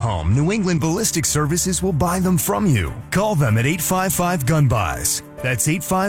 home, New England Ballistic Services will buy them from you. Call them at 855-GUN-BUYS. That's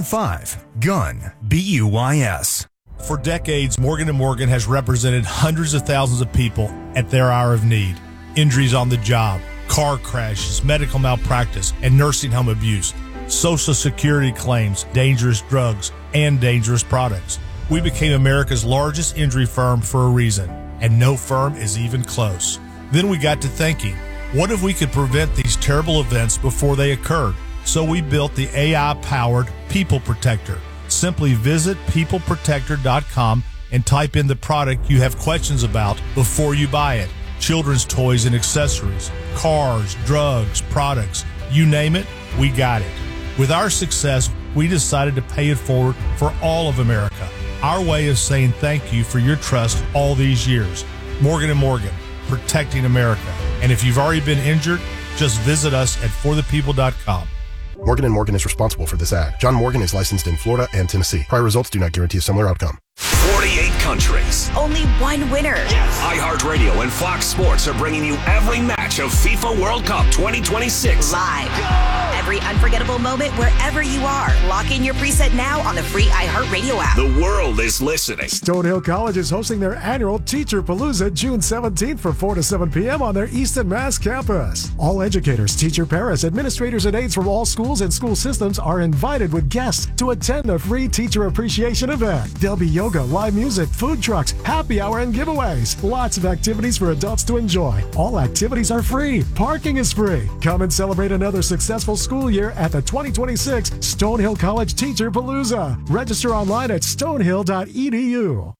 855-GUN, B-U-Y-S. For decades, Morgan & Morgan has represented hundreds of thousands of people at their hour of need. Injuries on the job, car crashes, medical malpractice, and nursing home abuse, Social Security claims, dangerous drugs, and dangerous products. We became America's largest injury firm for a reason, and no firm is even close. Then we got to thinking, what if we could prevent these terrible events before they occurred? So we built the AI-powered People Protector. Simply visit peopleprotector.com and type in the product you have questions about before you buy it. Children's toys and accessories, cars, drugs, products, you name it, we got it. With our success, we decided to pay it forward for all of America. Our way of saying thank you for your trust all these years. Morgan & Morgan, protecting America. And if you've already been injured, just visit us at forthepeople.com. Morgan & Morgan is responsible for this ad. John Morgan is licensed in Florida and Tennessee. Prior results do not guarantee a similar outcome. 48 countries. Only one winner. Yes. iHeartRadio and Fox Sports are bringing you every match of FIFA World Cup 2026. Live. Go! Every unforgettable moment wherever you are. Lock in your preset now on the free iHeartRadio app. The world is listening. Stonehill College is hosting their annual Teacher Palooza June 17th from 4 to 7 p.m. on their Easton, Mass. campus. All educators, teacher parents, administrators, and aides from all schools and school systems are invited with guests to attend the free teacher appreciation event. There'll be yoga, live music, food trucks, happy hour, and giveaways. Lots of activities for adults to enjoy. All activities are free. Parking is free. Come and celebrate another successful school year at the 2026 Stonehill College Teacher Palooza. Register online at stonehill.edu.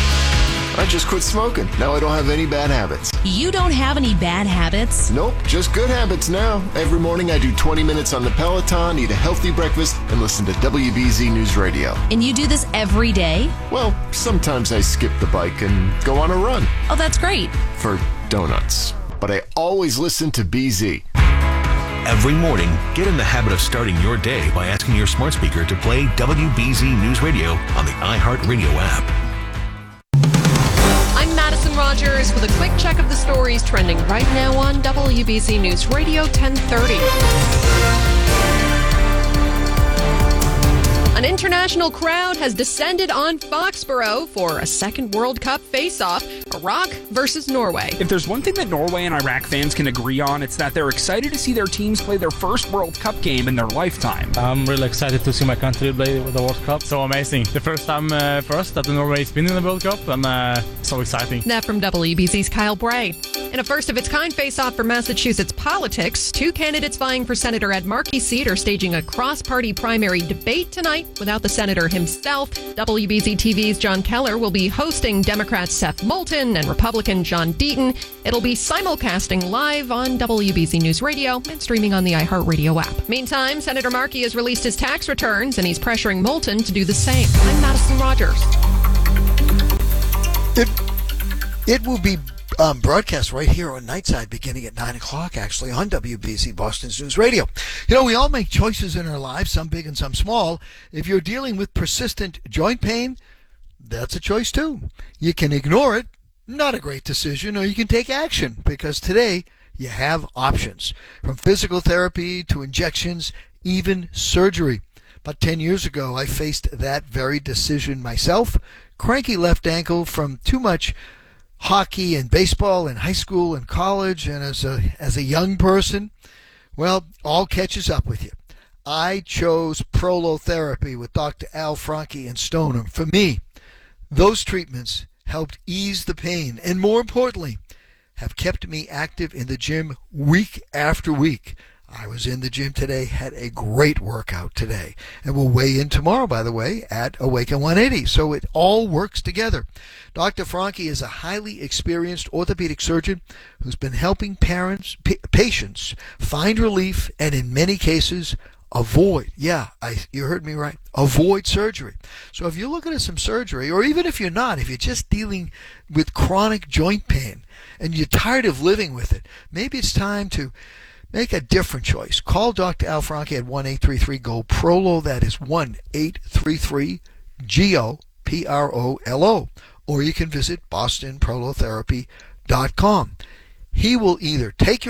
I just quit smoking. Now I don't have any bad habits. You don't have any bad habits? Nope, just good habits now. Every morning I do 20 minutes on the Peloton, eat a healthy breakfast, and listen to WBZ News Radio. And you do this every day? Well, sometimes I skip the bike and go on a run. Oh, that's great. For donuts. But I always listen to BZ. Every morning, get in the habit of starting your day by asking your smart speaker to play WBZ News Radio on the iHeartRadio app. I'm Madison Rogers with a quick check of the stories trending right now on WBZ News Radio 1030. An international crowd has descended on Foxborough for a second World Cup face-off, Iraq versus Norway. If there's one thing that Norway and Iraq fans can agree on, it's that they're excited to see their teams play their first World Cup game in their lifetime. I'm really excited to see my country play the World Cup. So amazing. The first time for us that Norway's been in the World Cup, and so exciting. That from WBZ's Kyle Bray. In a first-of-its-kind face-off for Massachusetts politics, two candidates vying for Senator Ed Markey's seat are staging a cross-party primary debate tonight without the senator himself. WBZ TV's John Keller will be hosting Democrat Seth Moulton and Republican John Deaton. It'll be simulcasting live on WBZ News Radio and streaming on the iHeartRadio app. Meantime, Senator Markey has released his tax returns, and he's pressuring Moulton to do the same. I'm Madison Rogers. It will be broadcast right here on Nightside beginning at 9 o'clock, actually, on WBZ Boston's News Radio. You know, we all make choices in our lives, some big and some small. If you're dealing with persistent joint pain, that's a choice too. You can ignore it, not a great decision, or you can take action, because today you have options. From physical therapy to injections, even surgery. About 10 years ago, I faced that very decision myself. Cranky left ankle from too much hockey and baseball in high school and college, and as a young person, well, all catches up with you. I chose prolotherapy with Dr. Al Franke in Stoneham. For me, those treatments helped ease the pain, and more importantly, have kept me active in the gym week after week. I was in the gym today, had a great workout today, and will weigh in tomorrow, by the way, at Awaken 180. So it all works together. Dr. Franke is a highly experienced orthopedic surgeon who's been helping patients find relief and, in many cases, avoid, you heard me right, avoid surgery. So if you're looking at some surgery, or even if you're not, if you're just dealing with chronic joint pain and you're tired of living with it, maybe it's time to make a different choice. Call Dr. Al Franke at 1-833-GO-PROLO. That is 1-833-GO-PROLO. Or you can visit bostonprolotherapy.com. He will either take your